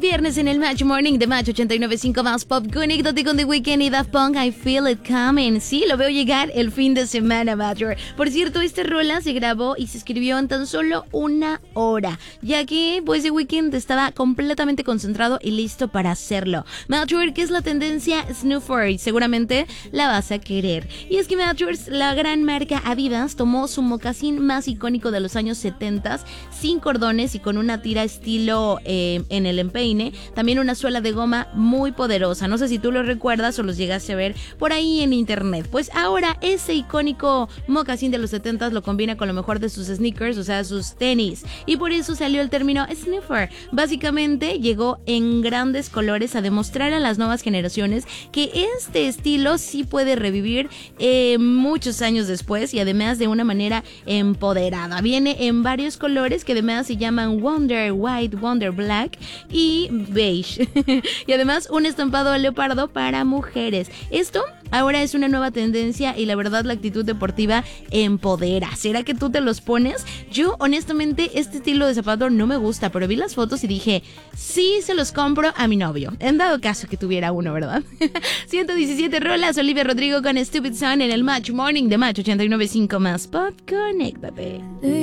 viernes en el Match Morning de Match 89.5 más Pop. Conéctate con The Weeknd y Daft Punk, I Feel It Coming. Sí, lo veo llegar el fin de semana, Matcher. Por cierto, esta rola se grabó y se escribió en tan solo 1 hora, ya que pues The Weeknd estaba completamente concentrado y listo para hacerlo. Matcher, ¿qué es la tendencia Snuffer? Seguramente la vas a querer. Y es que Matcher, la gran marca Adidas, tomó su mocasín más icónico de los años 70, sin cordones y con una tira estilo en el empeine, también una suela de goma muy poderosa. No sé si tú lo recuerdas o los llegaste a ver por ahí en internet. Pues ahora ese icónico mocasín de los 70 lo combina con lo mejor de sus sneakers, o sea, sus tenis, y por eso salió el término sniffer. Básicamente llegó en grandes colores a demostrar a las nuevas generaciones que este estilo sí puede revivir muchos años después, y además de una manera empoderada. Viene en varios colores que además se llaman Wonder White, Wonder Black y Beige. Y además un estampado a leopardo para mujeres. Esto ahora es una nueva tendencia y la verdad la actitud deportiva empodera. ¿Será que tú te los pones? Yo honestamente este estilo de zapato no me gusta, pero vi las fotos y dije, sí se los compro a mi novio, en dado caso que tuviera uno, ¿verdad? 117 rolas, Olivia Rodrigo con Stupid Sun en el Match Morning de Match 89.5 más Pop. Conéctate.